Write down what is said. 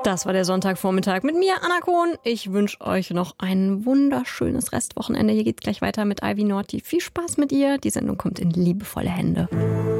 Das war der Sonntagvormittag mit mir, Anna Kohn. Ich wünsche euch noch ein wunderschönes Restwochenende. Hier geht's gleich weiter mit Ivy Norti. Viel Spaß mit ihr. Die Sendung kommt in liebevolle Hände.